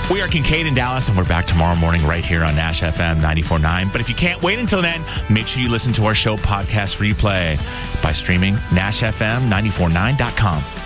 We are Kincaid in Dallas, and we're back tomorrow morning right here on Nash FM 94.9. But if you can't wait until then, make sure you listen to our show podcast replay by streaming NashFM949.com.